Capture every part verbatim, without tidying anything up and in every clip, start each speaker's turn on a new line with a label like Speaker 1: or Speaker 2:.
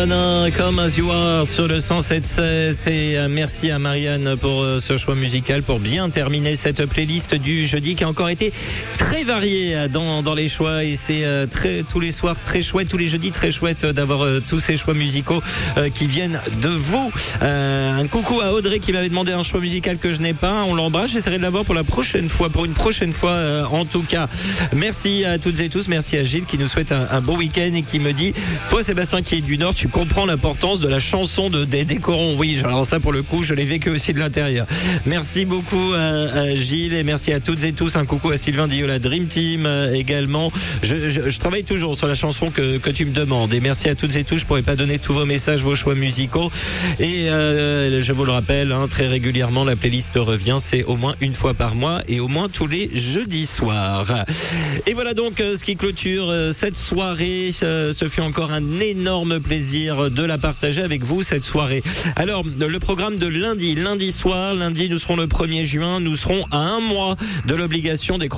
Speaker 1: Nirvana, Come As You Are sur le cent sept sept. Et merci à Marianne pour ce choix musical, pour bien terminer cette playlist du jeudi qui a encore été très variée dans, dans les choix. Et c'est très, tous les soirs très chouette, tous les jeudis très chouette d'avoir tous ces choix musicaux qui viennent de vous. Euh, un coucou à Audrey qui m'avait demandé un choix musical que je n'ai pas. On l'embrasse, j'essaierai de l'avoir pour la prochaine fois, pour une prochaine fois en tout cas. Merci à toutes et tous, merci à Gilles qui nous souhaite un, un bon week-end et qui me dit, toi Sébastien qui est du Nord, tu comprends l'importance de la chanson de des, des corons. Oui, alors ça pour le coup, je l'ai vécu aussi de l'intérieur. Merci beaucoup à, à Gilles et merci à toutes et tous. Un coucou à Sylvain Diola Dream Team euh, également. Je, je, je travaille toujours sur la chanson que, que tu me demandes et merci à toutes et tous. Je pourrais pas donner tous vos messages, vos choix musicaux et euh, je vous le rappelle, hein, très régulièrement la playlist revient. C'est au moins une fois par mois et au moins tous les jeudis soirs. Et voilà donc euh, ce qui clôture euh, cette soirée. Euh, ce fut encore un énorme plaisir de la partager avec vous cette soirée. Alors le programme de lundi, lundi soir, lundi nous serons le premier juin, nous serons à un mois de l'obligation des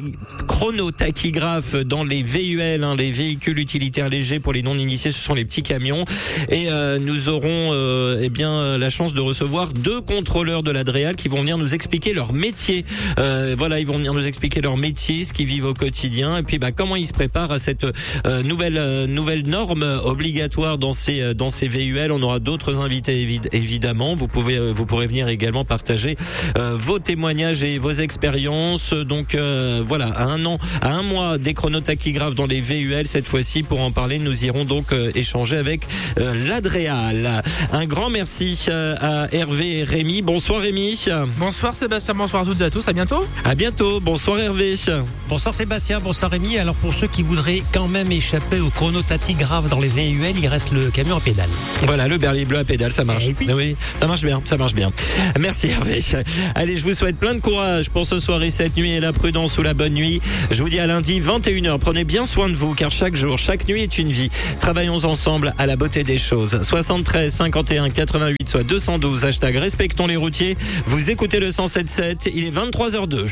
Speaker 1: chronotachygraphes dans les V U L, hein, les véhicules utilitaires légers. Pour les non-initiés, ce sont les petits camions. Et euh, nous aurons euh, eh bien la chance de recevoir deux contrôleurs de l'Adréal qui vont venir nous expliquer leur métier. Euh, voilà, ils vont venir nous expliquer leur métier, ce qu'ils vivent au quotidien, et puis bah comment ils se préparent à cette euh, nouvelle euh, nouvelle norme obligatoire dans ces euh, dans ces V U L. On aura d'autres invités évid- évidemment. Vous pouvez euh, vous pourrez venir également partager euh, vos témoignages et vos expériences. Donc euh, voilà, à un an, à un mois des chronotachygraphes dans les V U L cette fois-ci. Pour en parler, nous irons donc euh, échanger avec euh, l'Adréal. Un grand merci euh, à Hervé et Rémi. Bonsoir Rémi.
Speaker 2: Bonsoir Sébastien, bonsoir à toutes et à tous. À bientôt.
Speaker 1: À bientôt. Bonsoir Hervé.
Speaker 3: Bonsoir Sébastien, bonsoir Rémi. Alors pour ceux qui voudraient quand même échapper au chronotachygraphe dans les V U L, il reste le camion à pédale.
Speaker 1: Voilà, le berlier bleu à pédale, ça marche.
Speaker 3: Et puis...
Speaker 1: Oui, ça marche bien, ça marche bien. Merci Hervé. Allez, je vous souhaite plein de courage pour ce soir et cette nuit et la prudence ou la bonne nuit. Je vous dis à lundi vingt et une heures. Prenez bien soin de vous car chaque jour, chaque nuit est une vie. Travaillons ensemble à la beauté des choses. soixante-treize cinquante et un quatre-vingt-huit soit deux cent douze hashtag respectons les routiers. Vous écoutez le cent sept sept, il est vingt-trois heures deux.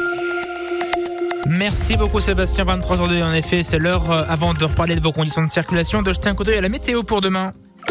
Speaker 2: Merci beaucoup Sébastien, vingt-trois heures deux en effet, c'est l'heure euh, avant de reparler de vos conditions de circulation, de jeter un coup d'œil à la météo pour demain.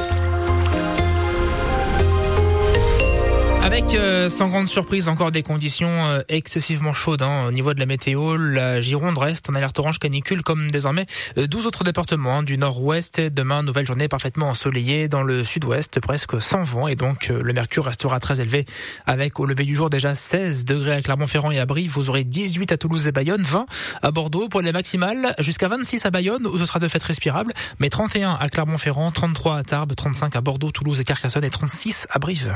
Speaker 2: Avec, euh, sans grande surprise, encore des conditions euh, excessivement chaudes hein, au niveau de la météo. La Gironde reste en alerte orange canicule comme désormais euh, douze autres départements hein, du nord-ouest. Demain, nouvelle journée parfaitement ensoleillée dans le sud-ouest, presque sans vent. Et donc, euh, le mercure restera très élevé avec au lever du jour déjà seize degrés à Clermont-Ferrand et à Brive. Vous aurez dix-huit à Toulouse et Bayonne, vingt à Bordeaux pour les maximales, jusqu'à vingt-six à Bayonne où ce sera de fait respirable. Mais trente et un à Clermont-Ferrand, trente-trois à Tarbes, trente-cinq à Bordeaux, Toulouse et Carcassonne et trente-six à Brive.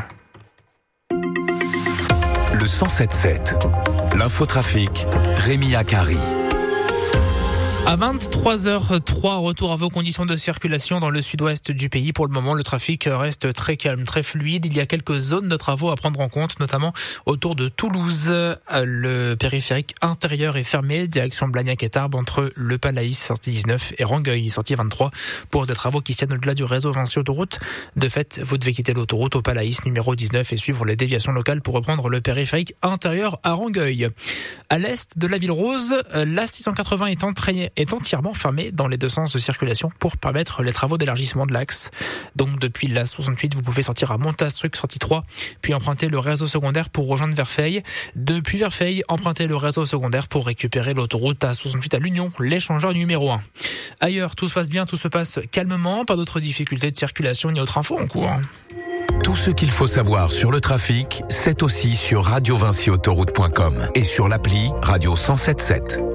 Speaker 4: Le cent sept sept, l'infotrafic, Rémi Akari.
Speaker 2: À vingt-trois heures trois, retour à vos conditions de circulation dans le sud-ouest du pays. Pour le moment, le trafic reste très calme, très fluide. Il y a quelques zones de travaux à prendre en compte, notamment autour de Toulouse. Le périphérique intérieur est fermé, direction Blagnac et Tarbes, entre le Palaïs, sortie dix-neuf, et Rangueil, sortie vingt-trois, pour des travaux qui tiennent au-delà du réseau Vinci Autoroute. De fait, vous devez quitter l'autoroute au Palaïs numéro dix-neuf et suivre les déviations locales pour reprendre le périphérique intérieur à Rangueil. À l'est de la Ville Rose, l'A six cent quatre-vingts est entraîné est entièrement fermé dans les deux sens de circulation pour permettre les travaux d'élargissement de l'axe. Donc depuis l'A soixante-huit, vous pouvez sortir à Montastruc, sortie trois, puis emprunter le réseau secondaire pour rejoindre Verfeil. Depuis Verfeil, empruntez le réseau secondaire pour récupérer l'autoroute A soixante-huit à l'Union, l'échangeur numéro un. Ailleurs, tout se passe bien, tout se passe calmement, pas d'autres difficultés de circulation ni autre info en cours.
Speaker 4: Tout ce qu'il faut savoir sur le trafic, c'est aussi sur radio vinci autoroute point com et sur l'appli Radio cent sept sept.